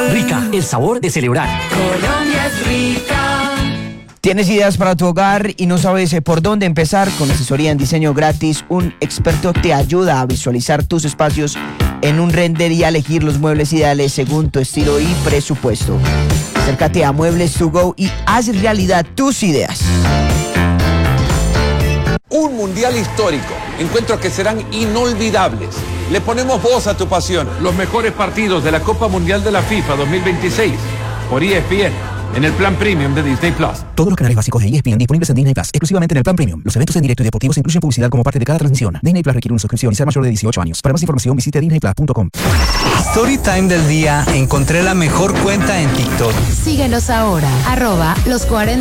Rica, el sabor de celebrar. Colombia es rica. ¿Tienes ideas para tu hogar y no sabes por dónde empezar? Con asesoría en diseño gratis, un experto te ayuda a visualizar tus espacios en un render y a elegir los muebles ideales según tu estilo y presupuesto. Acércate a Muebles to Go y haz realidad tus ideas. Un mundial histórico, encuentros que serán inolvidables. Le ponemos voz a tu pasión. Los mejores partidos de la Copa Mundial de la FIFA 2026 por ESPN en el plan premium de Disney Plus. Todos los canales básicos de ESPN disponibles en Disney Plus, exclusivamente en el plan premium. Los eventos en directo y deportivos incluyen publicidad como parte de cada transmisión. Disney Plus requiere una suscripción y ser mayor de 18 años. Para más información visite disneyplus.com. Storytime del día. Encontré la mejor cuenta en TikTok. Síguenos ahora, @los40